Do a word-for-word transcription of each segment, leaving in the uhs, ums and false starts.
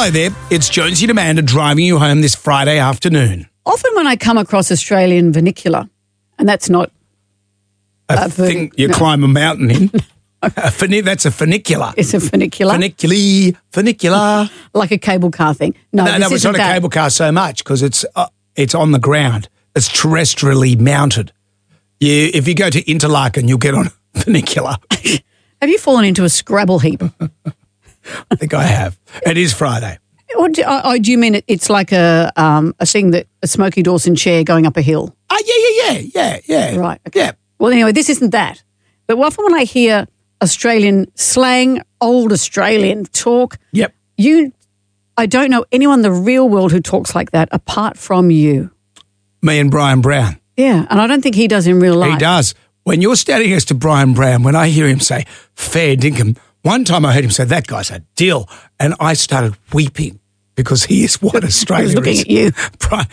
Hello there. It's Jonesy and Amanda driving you home this Friday afternoon. Often when I come across Australian vernacular, and that's not A a thing vern- you no. climb a mountain in. a funi- that's a funicular. It's a funicular, Funiculi, funicular. like a cable car thing. No, no, this no, it's isn't not a that. cable car so much because it's uh, it's on the ground. It's terrestrially mounted. You, if you go to Interlaken, you'll get on a funicular. Have you fallen into a Scrabble heap? I think I have. It is Friday. Or do, or, or do you mean it, it's like a um, a thing that a Smokey Dawson chair going up a hill? Oh, yeah, yeah, yeah, yeah, yeah. Right. Okay. Yeah. Well, anyway, this isn't that. But often when I hear Australian slang, old Australian talk, Yep. you, I don't know anyone in the real world who talks like that apart from you. Me and Brian Brown. Yeah, and I don't think he does in real life. He does. When you're standing next to Brian Brown, when I hear him say, fair dinkum, one time I heard him say, that guy's a dill. And I started weeping because he is what Australia He was looking is. at you. Brian.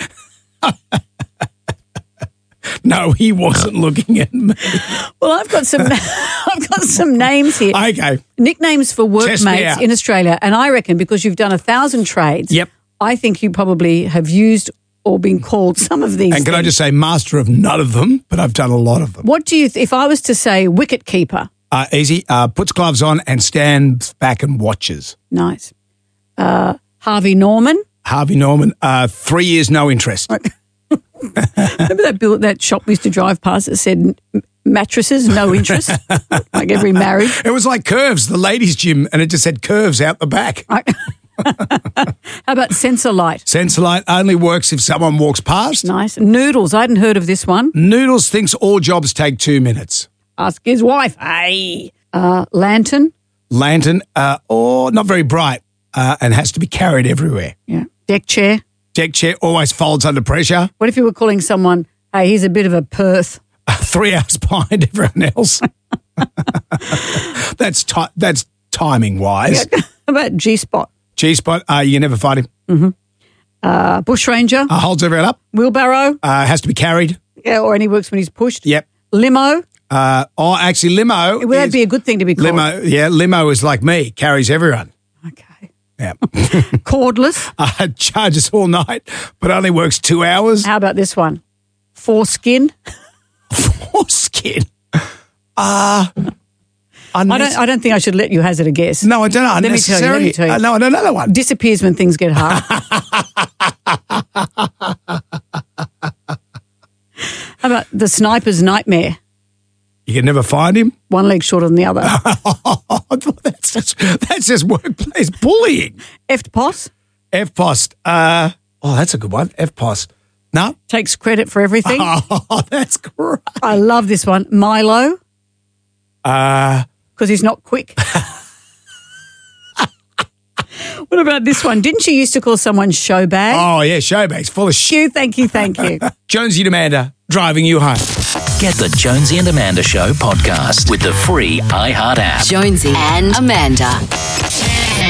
No, he wasn't looking at me. Well, I've got some, I've got some names here. Okay. Nicknames for Test me workmates out. in Australia, and I reckon because you've done a thousand trades, Yep. I think you probably have used or been called some of these. And can I things. just say, master of none of them, but I've done a lot of them. What do you? Th- if I was to say wicket keeper, Uh, easy. Uh, puts gloves on and stands back and watches. nice. Uh, Harvey Norman. Harvey Norman, uh, three years, no interest. Remember that bill, that shop we used to drive past that said "M- mattresses, no interest, like every marriage. It was like Curves, the ladies' gym, and it just said Curves out the back. Right. How about sensor light? Sensorlight only works if someone walks past. Nice. Noodles. I hadn't heard of this one. Noodles thinks all jobs take two minutes. Ask his wife. Hey. Uh, lantern. Lantern, uh, or not very bright, uh, and has to be carried everywhere. Yeah. Deck chair. Deck chair always folds under pressure. What if you were calling someone, hey, he's a bit of a Perth? Three hours behind everyone else. that's ti- that's timing wise. How about G-spot? G spot, uh, you can never fight him. Uh, bushranger. Uh, holds everyone up. Wheelbarrow. Uh, has to be carried. Yeah, or only works when he's pushed. Yep. Limo. Uh, oh, actually, limo. Well, that'd is- be a good thing to be called. limo. Yeah, limo is like me, carries everyone. Okay. Yeah. Cordless. uh, charges all night, but only works two hours. How about this one? Foreskin. Foreskin. Uh, I don't. I don't think I should let you hazard a guess. No, I don't know. Let me tell you, let Unnecessary. me tell you. Uh, no, I know another one. Disappears when things get hard. How about the sniper's nightmare? You can never find him. One leg shorter than the other. that's just that's just workplace bullying. F P O S F post. Uh, oh, that's a good one. F post. No. takes credit for everything. Oh, that's great. I love this one. Milo, Uh, because he's not quick. What about this one? Didn't you used to call someone showbag? oh yeah, showbags full of shit. Thank you, thank you, thank you. Jonesy and Amanda driving you home. Get the Jonesy and Amanda Show podcast with the free iHeart app. Jonesy and Amanda.